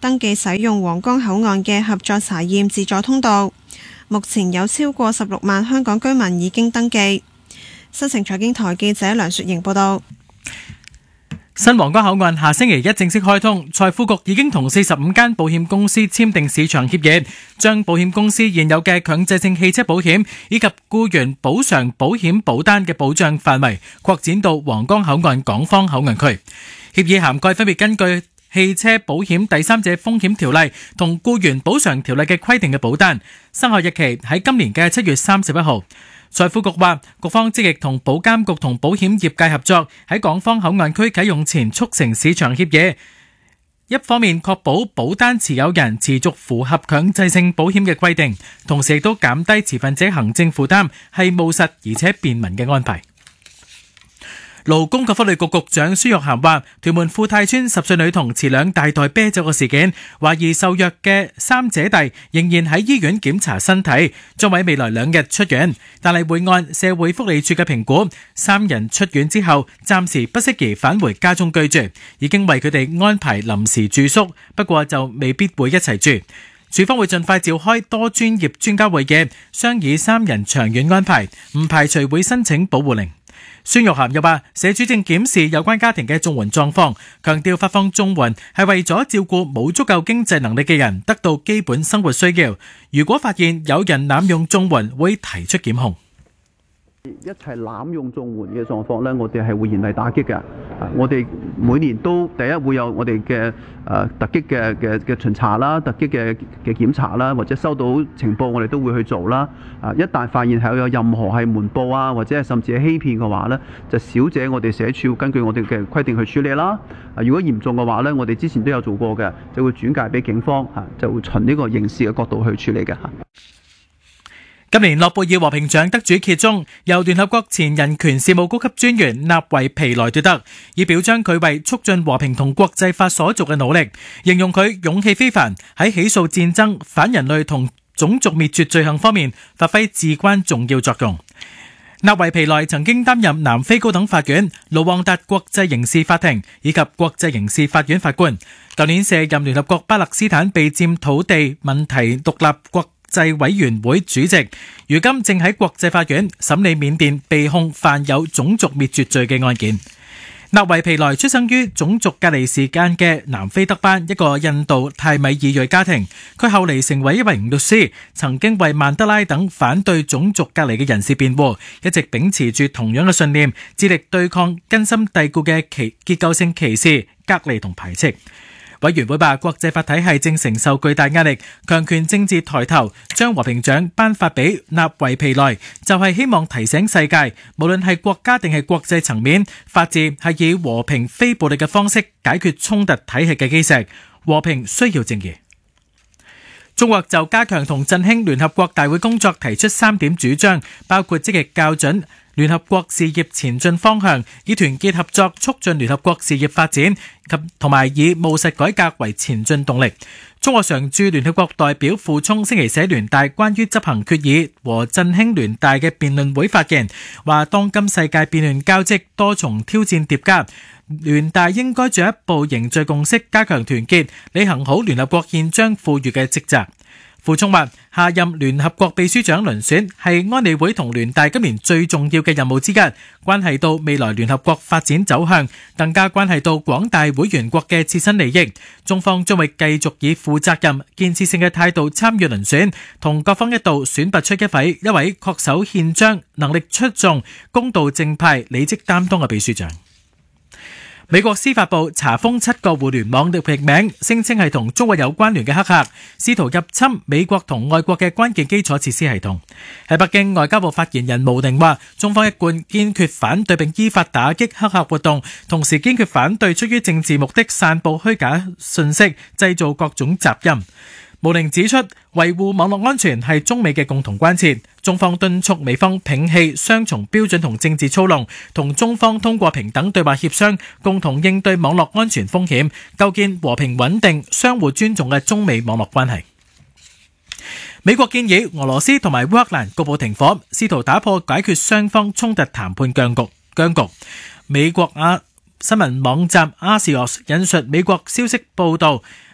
登記使用皇崗口岸嘅合作查驗自助通道。目前有超過16萬香港居民已經登記。新城財經台記者梁雪瑩報道。 新皇崗口岸下星期一正式開通，財富局已經同45間保險公司簽訂市場協議，將保險公司現有嘅強制性汽車保險以及僱員補償保險保單嘅保障範圍擴展到皇崗口岸港方口岸區。協議涵蓋分別根據汽車保險第三者風險條例同僱員補償條例嘅規定嘅保單，生效日期喺今年嘅7月31號。財富局話，局方積極同保監局同保險業界合作，喺港方口岸區啟用前促成市場協議，一方面確保保單持有人持續符合強制性保險嘅規定，同時亦都減低持份者行政負擔，係務實而且便民嘅安排。勞工及福利局局長孫玉菡話，屯門富泰邨10歲女童持2大袋啤酒嘅事件，懷疑受虐嘅三姐弟仍然喺醫院檢查身體，將喺未來2日出院，但係會按社會福利署嘅評估，3人出院之後暫時不適宜返回家中居住，已經為佢哋安排臨時住宿，不過就未必會一齊住。署方會盡快召開多專業專家會議，商議3人長遠安排，唔排除會申請保護令。孫玉菡又話，社署正檢視有關家庭嘅綜援狀況，強調發放綜援係為咗照顧冇足夠經濟能力嘅人得到基本生活需要。如果發現有人濫用綜援，會提出檢控。 一切濫用綜援嘅狀況呢，我哋係會嚴厲打擊嘅。我哋每年都第一會有我哋嘅突擊嘅巡查啦，突擊嘅檢查啦，或者收到情報我哋都會去做啦。一旦發現係有任何係瞞報啊，或者係甚至係欺騙嘅話呢，就小姐我哋社署根據我哋嘅規定去處理啦。如果嚴重嘅話呢，我哋之前都有做過嘅，就會轉介俾警方就會循呢個刑事嘅角度去處理嘅。 今年諾貝爾和平獎得主揭盅由聯合國前人權事務高級專員納維皮萊奪得，以表彰佢為促進和平同國際法所做嘅努力，形容佢勇氣非凡，喺起訴戰爭、反人類同種族滅絕罪行方面發揮至關重要作用。納維皮萊曾經擔任南非高等法院、盧旺達國際刑事法庭以及國際刑事法院法官，舊年卸任聯合國巴勒斯坦被佔土地問題獨立國際委員會主席，如今正喺國際法院審理緬甸被控犯有種族滅絕罪嘅案件。納維皮萊出生於種族隔離時間嘅南非德班一個印度泰米爾裔家庭，佢後嚟成為一名律師，曾經為曼德拉等反對種族隔離嘅人士辯護，一直秉持住同樣嘅信念，致力對抗根深蒂固嘅結構性歧視、隔離同排斥。委員會話，國際法體系正承受巨大壓力，強權政治抬頭，將和平獎頒發俾納維皮萊，就係希望提醒世界，無論係國家定係國際層面，法治係以和平非暴力嘅方式解決衝突體系嘅基石，和平需要正義。中國就加強同振興聯合國大會工作提出3點主張，包括積極校準聯合國事業前進方向，以團結合作促進聯合國事業發展，及同埋以務實改革為前進動力。中國常駐聯合國代表傅聰星期寫聯大關於執行決議和振興聯大嘅辯論會發言，話當今世界變亂交織，多重挑戰疊加，聯大應該進一步凝聚共識，加強團結，履行好聯合國憲章賦予嘅職責。傅聰話，下任聯合國秘書長遴選係安理會同聯大今年最重要嘅任務之一，關係到未來聯合國發展走向，更加關係到廣大會員國嘅切身利益。中方將會繼續以負責任、建設性嘅態度參與遴選，同各方一道選拔出一位恪守憲章、能力出眾、公道正派、履職擔當嘅秘書長。美國司法部查封7個互聯網嘅譯名，聲稱係同中國有關聯嘅黑客，試圖入侵美國同外國嘅關鍵基礎設施系統。喺北京，外交部發言人毛寧話，中方一貫堅決反對並依法打擊黑客活動，同時堅決反對出於政治目的散布虛假信息，製造各種雜音。毛寧指出，維護網絡安全係中美嘅共同關切，中方敦促美方摒棄雙重標準同政治操弄，同中方通過平等對話協商，共同應對網絡安全風險，構建和平穩定、相互尊重嘅中美網絡關係。美國建議俄羅斯同埋烏克蘭局部停火，試圖打破解決雙方衝突談判僵局。美國新聞網站 Axios 引述美國消息報道，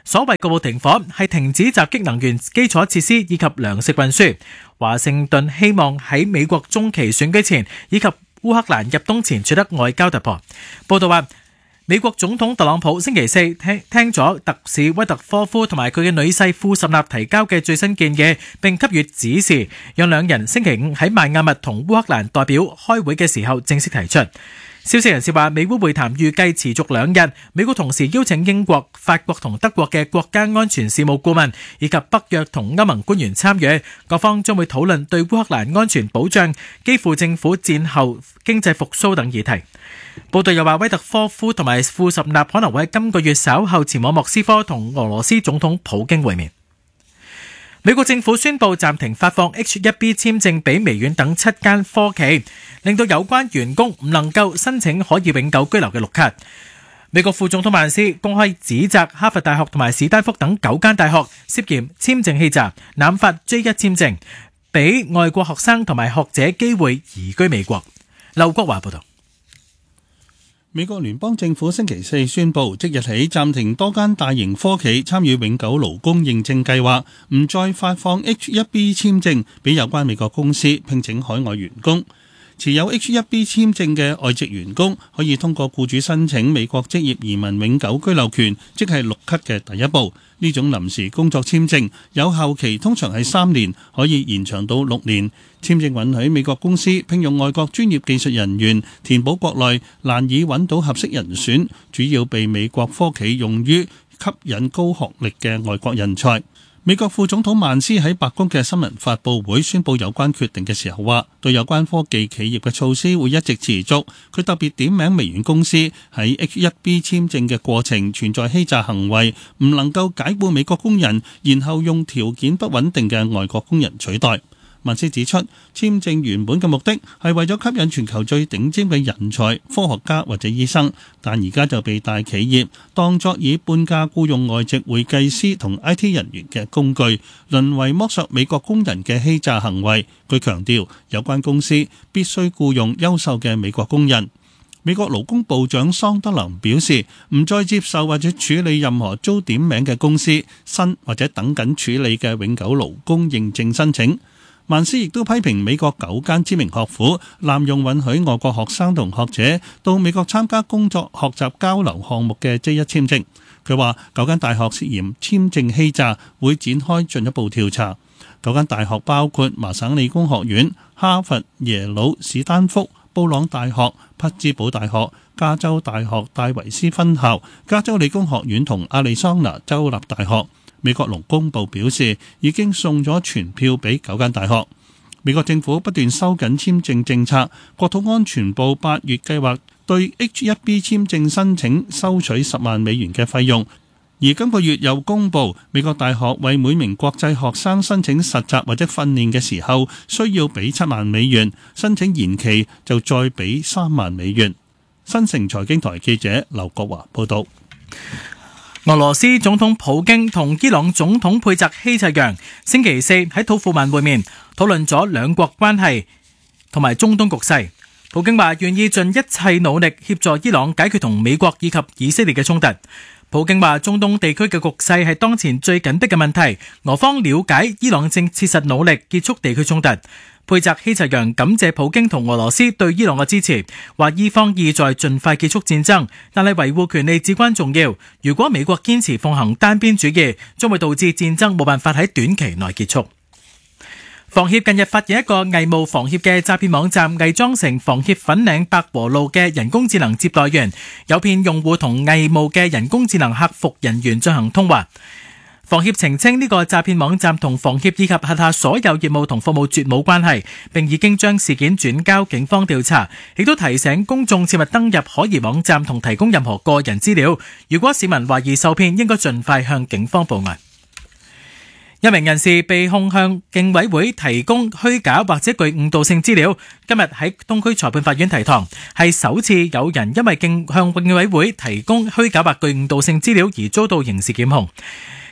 所謂局部停火係停止襲擊能源基礎設施以及糧食運輸。華盛頓希望喺美國中期選舉前以及烏克蘭入冬前取得外交突破。報道話，美國總統特朗普星期四聽咗特使威特科夫同埋佢嘅女婿庫什納提交嘅最新建議，並給予指示，讓兩人星期五喺邁阿密同烏克蘭代表開會嘅時候正式提出。消息人士話，美烏會談預計持續2日，美國同時邀請英國、法國同德國嘅國家安全事務顧問以及北約同歐盟官員參與，各方將會討論對烏克蘭安全保障、基輔政府戰後經濟復甦等議題。報道又話，威特科夫同埋庫什納可能會喺今個月稍後前往莫斯科同俄羅斯總統普京會面。美國政府宣布暫停發放 H-1B 簽證俾微軟等7間科技，令到有關員工唔能夠申請可以永久居留嘅綠卡。美國副總統曼斯公開指責哈佛大學同埋史丹福等9間大學涉嫌簽證欺詐，濫發 J1 簽證，俾外國學生同埋學者機會移居美國。劉國華報道。 美國聯邦政府星期四宣布，即日起暫停多間大型科企參與永久勞工認證計劃，唔再發放 H-1B 簽證俾有關美國公司聘請海外員工。持有 H-1B 簽證嘅外籍員工可以通過僱主申請美國職業移民永久居留權，即係綠卡嘅第一步。呢種臨時工作簽證有效期通常係3年，可以延長到6年。簽證允許美國公司聘用外國專業技術人員，填補國內難以揾到合適人選，主要被美國科企用於吸引高學歷嘅外國人才。美國副總統曼斯喺白宮嘅新聞發佈會宣佈有關決定嘅時候話，對有關科技企業嘅措施會一直持續。佢特別點名微軟公司喺 H-1B 簽證嘅過程存在欺詐行為，唔能夠解僱美國工人，然後用條件不穩定嘅外國工人取代。曼斯指出，簽證原本嘅目的係為咗吸引全球最頂尖嘅人才、科學家或者醫生，但而家就被大企業當作以半價僱用外籍會計師同 IT 人員嘅工具，淪為剝削美國工人嘅欺詐行為。佢強調，有關公司必須僱用優秀嘅美國工人。美國勞工部長桑德林表示，唔再接受或者處理任何遭點名嘅公司新或者等緊處理嘅永久勞工認證申請。曼斯亦都批評美國9間知名學府濫用允許外國學生同學者到美國參加工作學習交流項目嘅 J1 簽證。佢話9間大學涉嫌簽證欺詐，會展開進一步調查。9間大學包括麻省理工學院、哈佛、耶魯、史丹福、布朗大學、匹茲堡大學、加州大學戴維斯分校、加州理工學院同亞利桑那州立大學。美國勞工部表示，已經送咗傳票俾9間大學。美國政府不斷收緊簽證政策，國土安全部8月計劃對 H-1B 簽證申請收取10萬美元嘅費用，而今個月又公布美國大學為每名國際學生申請實習或者訓練嘅時候需要俾7萬美元，申請延期就再俾3萬美元。新城財經台記者劉國華報道。 俄羅斯總統普京同伊朗總統佩澤希齊揚星期四喺土庫曼會面，討論咗兩國關係同埋中東局勢。普京話願意盡一切努力協助伊朗解決同美國以及以色列嘅衝突。普京話中東地區嘅局勢係當前最緊迫嘅問題，俄方了解伊朗正切實努力結束地區衝突。佩澤希齊揚感謝普京同俄羅斯對伊朗嘅支持，話伊方意在盡快結束戰爭，但係維護權利至關重要。如果美國堅持奉行單邊主義，將會導致戰爭冇辦法喺短期內結束。房協近日發現一個偽冒房協嘅詐騙網站，偽裝成房協粉嶺百和路嘅人工智能接待員，誘騙用戶同偽冒嘅人工智能客服人員進行通話。房協澄清呢個詐騙網站同房協以及轄下所有業務同服務絕冇關係，並已經將事件轉交警方調查，亦都提醒公眾切勿登入可疑網站同提供任何個人資料。如果市民懷疑受騙，應該盡快向警方報案。一名人士被控向競委會提供虛假或者具誤導性資料，今日喺東區裁判法院提堂，係首次有人因為向競委會提供虛假或具誤導性資料而遭到刑事檢控。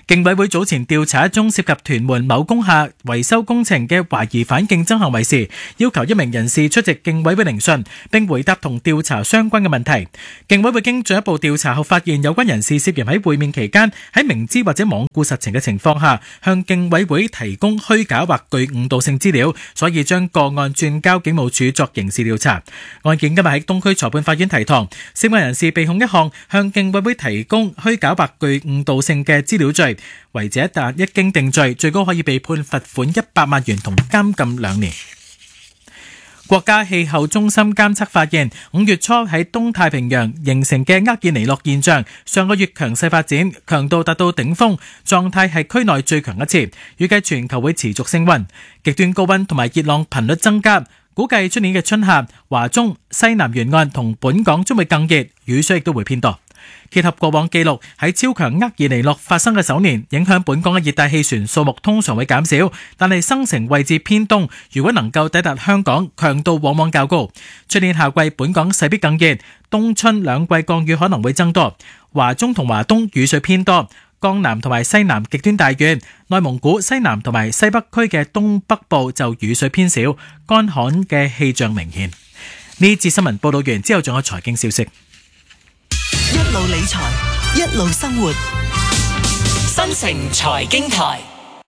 競委會早前調查一宗涉及屯門某工廈維修工程嘅懷疑反競爭行為時，要求一名人士出席競委會聆訊，並回答同調查相關嘅問題。競委會經進一步調查後發現，有關人士涉嫌喺會面期間喺明知或者罔顧實情嘅情況下，向競委會提供虛假或具誤導性資料，所以將個案轉交警務處作刑事調查。案件今日喺東區裁判法院提堂，涉案人士被控一項向競委會提供虛假或具誤導性嘅資料罪，違者但一經定罪，最高可以被判罰款100萬元同監禁2年。國家氣候中心監測發現，5月初喺東太平洋形成嘅厄爾尼諾現象，上個月強勢發展，強度達到頂峰，狀態係區內最強一次，預計全球會持續升溫，極端高溫同埋熱浪頻率增加。估計出年嘅春夏，華中、西南沿岸同本港將會更熱，雨水亦都會偏多。結合過往記錄，喺超強厄爾尼諾發生嘅首年，影響本港嘅熱帶氣旋數目通常會減少，但係生成位置偏東，如果能夠抵達香港，強度往往較高。出年夏季本港勢必更熱，冬春兩季降雨可能會增多，華中同華東雨水偏多。江南同埋西南極端大雨，內蒙古、西南同埋西北區嘅東北部就雨水偏少，乾旱嘅氣象明顯。呢節新聞報道完之後，仲有財經消息。 一路理財，一路生活。新城財經台，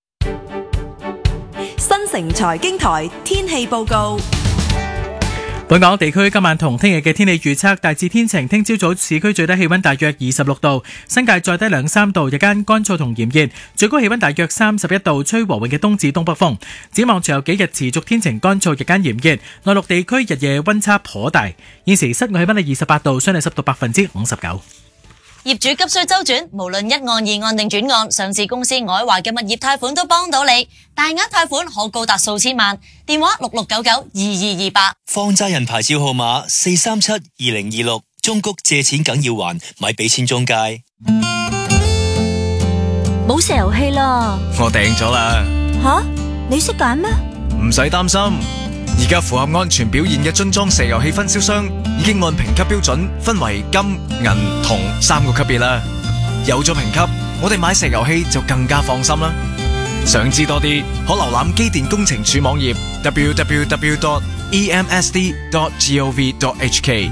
新城財經台天氣報告。 本港地區今晚同聽日嘅天氣預測大致天晴，聽朝早市區最低氣溫大約26度，新界再低2-3度，日間乾燥同炎熱，最高氣溫大約31度，吹和緩嘅東至東北風。展望隨後幾日持續天晴乾燥，日間炎熱，內陸地區日夜溫差頗大。現時室外氣溫係28度，相對濕度59%。 業主急需周轉，無論一案、二案定轉案，上市公司愛華嘅物業貸款都幫到你，大額貸款可高達數千萬。電話66992228。 放債人牌照號碼4372026，中谷借錢梗要還，咪俾錢中介。 冇石油氣啦， 我訂咗啦。 吓？你識揀咩？ 唔使擔心，而家符合安全表現嘅樽裝石油氣分銷商已經按評級標準分為金、銀、銅3個級別啦。有咗評級，我哋買石油氣就更加放心啦。想知多啲，可瀏覽機電工程署網頁 www.emsd.gov.hk。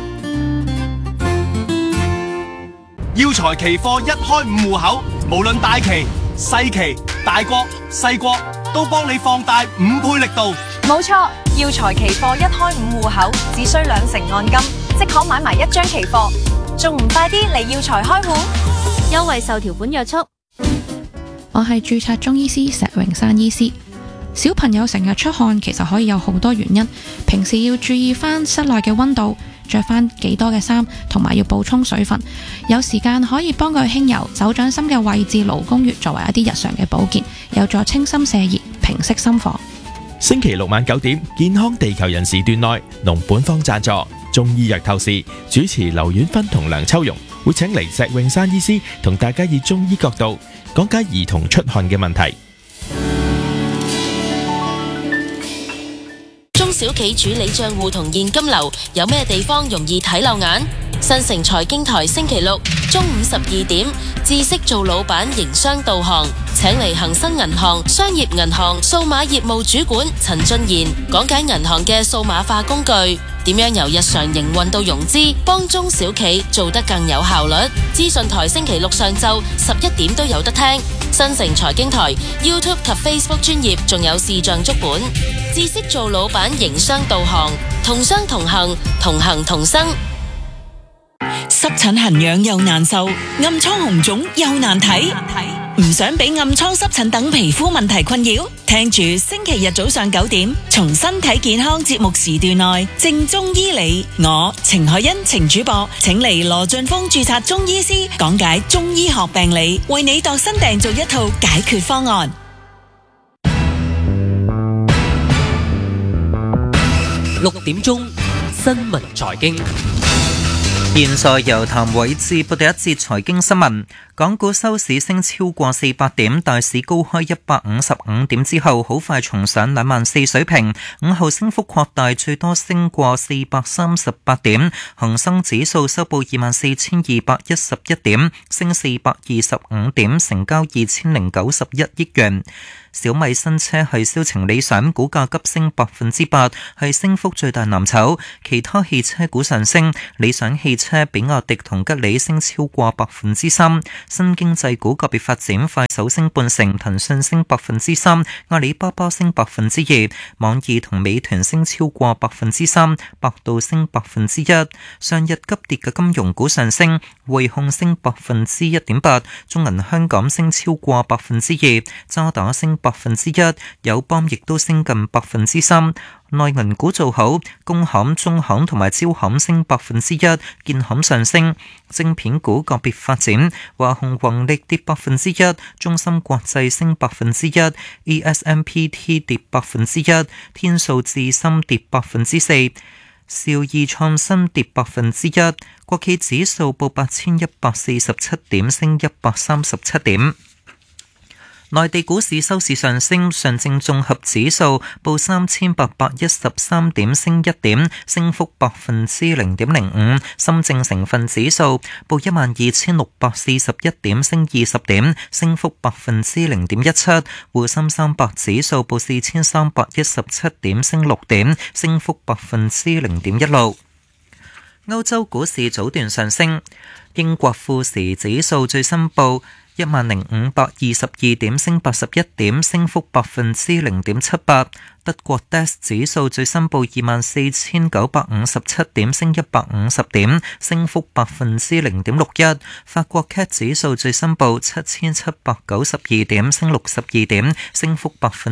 耀才期貨一開5戶口，無論大期、細期、大國、細國，都幫你放大5倍力度。 冇錯，耀才期貨一開5戶口，只需2成按金，即可買埋1張期貨，仲唔快啲嚟耀才開戶？ 優惠受條款約束。我係註冊中醫師石榮山醫師。小朋友成日出汗，其實可以有好多原因。平時要注意翻室內嘅溫度，着翻幾多嘅衫，同埋要補充水分。有時間可以幫佢輕揉手掌心嘅位置勞宮穴，作為一啲日常嘅保健，有助清心瀉熱、平息心火。 星期六晚9點，健康地球人時段內，農本方贊助中醫藥透視，主持劉婉芬同梁秋容會請嚟石永山醫師同大家以中醫角度講解兒童出汗嘅問題。 中小企主理賬戶同現金流有咩地方容易睇漏眼？新城財經台星期六中午12點，知識做老闆營商導航，請嚟恒生銀行商業銀行數碼業務主管陳俊賢講解銀行嘅數碼化工具，點樣由日常營運到融資，幫中小企做得更有效率。資訊台星期六上晝11點都有得聽。新城財經台 YouTube 及 Facebook 專頁仲有視像足本。知識做老闆營商導航，同商同行，同行同生。 濕疹痕癢又難受，暗瘡紅腫又難睇，唔想俾暗瘡濕疹等皮膚問題困擾，聽住星期日早上9點，從身體健康節目時段內正中醫理，我程海欣程主播請嚟羅俊峰註冊中醫師講解中醫學病理，為你度身訂做一套解決方案。 6點鐘新聞財經。 現在由譚偉志報第一節財經新聞。港股收市升超過400點，大市高開155點之後，好快重上24000水平。午後升幅擴大，最多升過438點。恒生指數收報24211點，升425點，成交2091億元。小米新車係銷情理想，股價急升8%，係升幅最大藍籌。其他汽車股上升，理想汽車、比亞迪同吉利升超過3%。新經濟股個別發展，快手升半成，騰訊升3%，阿里巴巴升2%，網易同美團升超過3%，百度升1%。上日急跌嘅金融股上升，匯控升1.8%，中銀香港升超過2%，渣打升1%，友邦亦都升近3%。內銀股做好，工行、中行同埋招行升1%，建行上升。晶片股個別發展，華虹宏力跌1%，中芯國際升1%，ESMPT 跌1%，天數智深跌4%，兆易創新跌1%，國企指數報8147點，升137點。內地股市收市上升，上證綜合指數報3813點，升1點，升幅0.05%。深證成分指數報12641點，升20點，升幅0.17%。滬深300指數報4317點，升6點，升幅0.16%。歐洲股市早段上升，英國富時指數最新報10522點，升81點，升幅0.78%。德國 DAX 指數最新報24957點，升150點，升幅0.61%。法國 CAC 指數最新報7792點，升62點，升幅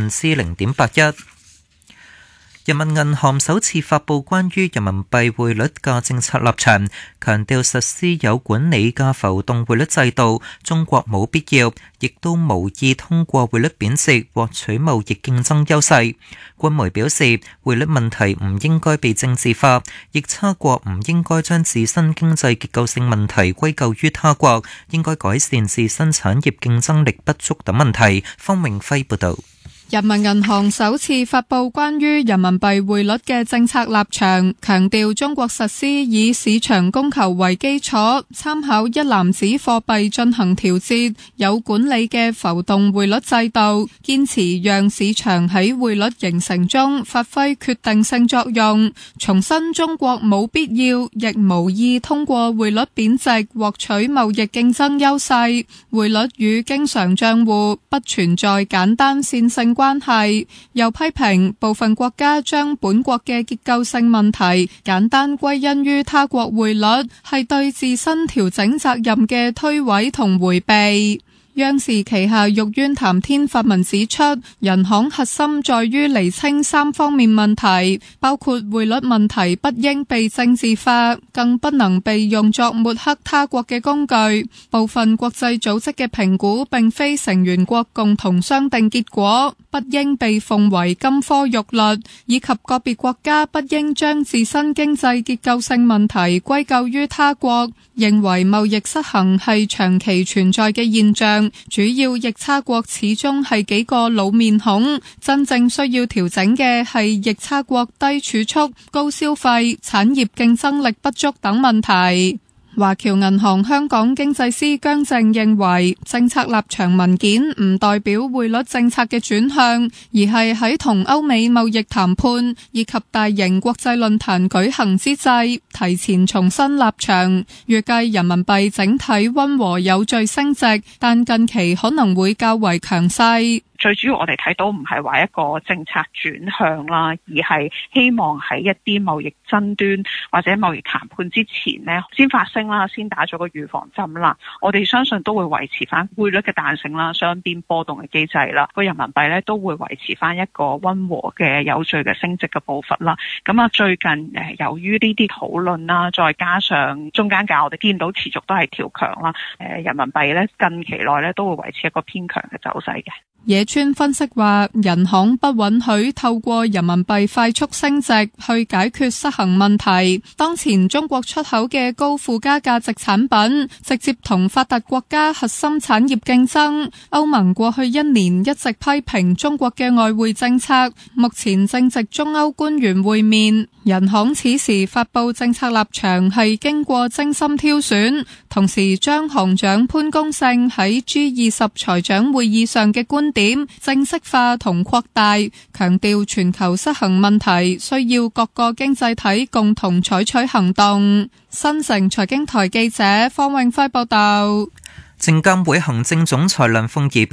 0.81%。人民銀行首次發布關於人民幣匯率嘅政策立場，強調實施有管理嘅浮動匯率制度，中國冇必要，亦都無意通過匯率貶值獲取貿易競爭優勢。官媒表示，匯率問題唔應該被政治化，逆差國唔應該將自身經濟結構性問題歸咎於他國，應該改善自身產業競爭力不足等問題。方永輝報導。 人民銀行首次發布關於人民幣匯率嘅政策立場，強調中國實施以市場供求為基礎，參考一籃子貨幣進行調節，有管理嘅浮動匯率制度，堅持讓市場喺匯率形成中發揮決定性作用。重申中國冇必要，亦無意通過匯率貶值獲取貿易競爭優勢。匯率與經常賬戶不存在簡單線性關係，又批評部分國家將本國嘅結構性問題簡單歸因於他國匯率，係對自身調整責任嘅推諉同迴避。央視旗下玉淵談天發文指出，人行核心在於釐清3方面問題，包括匯率問題不應被政治化，更不能被用作抹黑他國嘅工具。部分國際組織嘅評估並非成員國共同商定結果，不應被奉為金科玉律，以及個別國家不應將自身經濟結構性問題歸咎於他國，認為貿易失衡係長期存在嘅現象。主要逆差國始終係幾個老面孔，真正需要調整嘅係逆差國低儲蓄、高消費、產業競爭力不足等問題。華僑銀行香港經濟師姜正認為，政策立場文件唔代表匯率政策嘅轉向，而係喺同歐美貿易談判以及大型國際論壇舉行之際，提前重新立場。預計人民幣整體溫和有序升值，但近期可能會較為強勢。 最主要我哋睇到唔係話一個政策轉向啦，而係希望喺一啲貿易爭端或者貿易談判之前呢，先發聲啦，先打咗個預防針啦。我哋相信都會維持翻匯率嘅彈性啦，雙邊波動嘅機制啦，個人民幣咧都會維持翻一個溫和嘅有序嘅升值嘅步伐啦。咁啊，最近由於呢啲討論啦，再加上中間價我哋見到持續都係調強啦，人民幣咧近期內咧都會維持一個偏強嘅走勢嘅。 野村分析話，人行不允許透過人民幣快速升值去解決失衡問題。當前中國出口嘅高附加價值產品直接同發達國家核心產業競爭。歐盟過去一年一直批評中國嘅外匯政策，目前正值中歐官員會面。人行此時發布政策立場係經過精心挑選，同時將行長潘功勝喺 G20 財長會議上嘅觀點正式化同擴大，強調全球失衡問題需要各個經濟體共同採取行動。新城財經台記者方永輝報道。 證監會行政總裁梁鳳儀